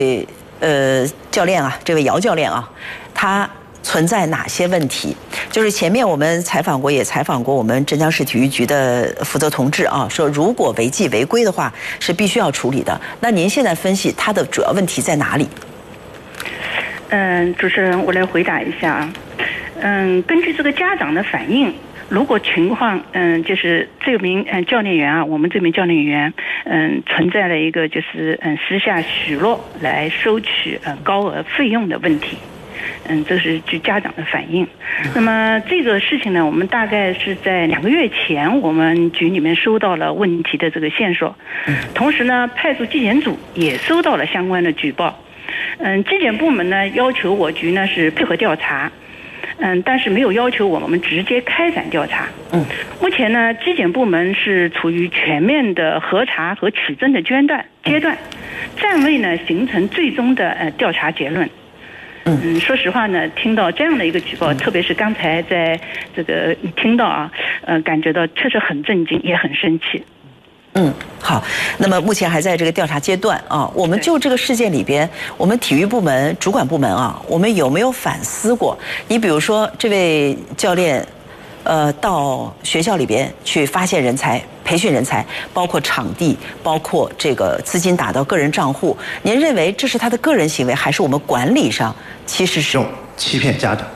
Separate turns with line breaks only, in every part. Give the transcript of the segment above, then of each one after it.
教练啊，这位姚教练啊，他存在哪些问题？就是前面我们也采访过我们镇江市体育局的负责同志啊，说如果违纪违规的话是必须要处理的。那您现在分析他的主要问题在哪里？
主持人，我来回答一下啊。根据这个家长的反映，如果情况就是这名教练员啊，我们这名教练员存在了一个就是私下许诺来收取高额费用的问题。这是据家长的反映。那么这个事情呢，我们大概是在2个月前，我们局里面收到了问题的这个线索，同时呢，派出纪检组也收到了相关的举报。纪检部门呢要求我局呢是配合调查，但是没有要求我们直接开展调查。目前呢，纪检部门是处于全面的核查和取证的阶段，暂未呢形成最终的调查结论。说实话呢，听到这样的一个举报，特别是刚才在这个听到啊，感觉到确实很震惊，也很生气。
好，那么目前还在这个调查阶段啊。我们就这个事件里边，我们体育部门主管部门啊，我们有没有反思过？你比如说，这位教练，到学校里边去发现人才、培训人才，包括场地，包括这个资金打到个人账户，您认为这是他的个人行为，还是我们管理上其实是
欺骗家长？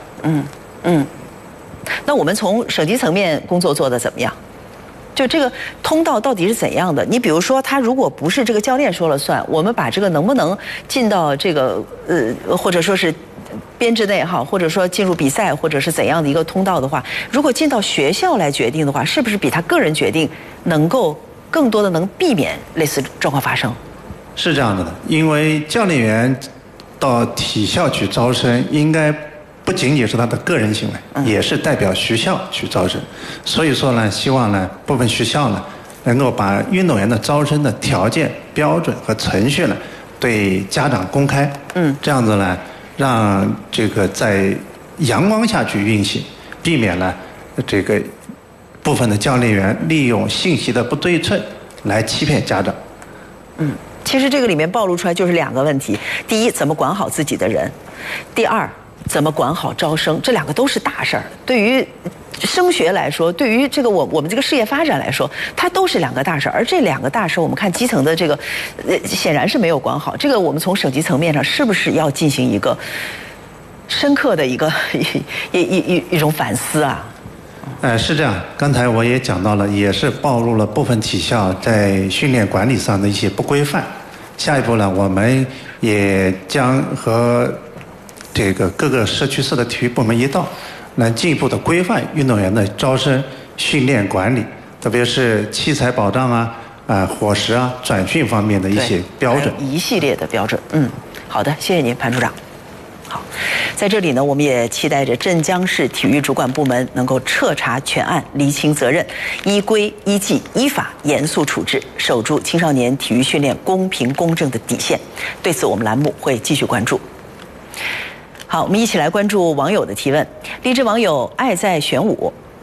那我们从省级层面工作做得怎么样？就这个通道到底是怎样的？你比如说，他如果不是这个教练说了算，我们把这个能不能进到这个或者说是编制内哈，或者说进入比赛，或者是怎样的一个通道的话，如果进到学校来决定的话，是不是比他个人决定能够更多的能避免类似状况发生？
是这样的，因为教练员到体校去招生，应该不仅仅是他的个人行为，也是代表学校去招生。所以说呢，希望呢部分学校呢能够把运动员的招生的条件、标准和程序呢对家长公开。这样子呢，让这个在阳光下去运行，避免了这个部分的教练员利用信息的不对称来欺骗家长。
其实这个里面暴露出来就是2个问题：第一，怎么管好自己的人；第二，怎么管好招生。这2个都是大事儿，对于升学来说，对于这个我们这个事业发展来说，它都是2个大事儿。而这2个大事儿，我们看基层的这个显然是没有管好。这个我们从省级层面上是不是要进行一个深刻的一种反思啊？
是这样，刚才我也讲到了，也是暴露了部分体校在训练管理上的一些不规范。下一步呢，我们也将和这个各个社区市的体育部门一道，来进一步的规范运动员的招生、训练管理，特别是器材保障啊、伙食啊、转训方面的一些标准，
一系列的标准。好的，谢谢您，潘处长。好，在这里呢，我们也期待着镇江市体育主管部门能够彻查全案，厘清责任，依规依纪依法严肃处置，守住青少年体育训练公平公正的底线。对此，我们栏目会继续关注。好，我们一起来关注网友的提问。荔枝网友爱在玄武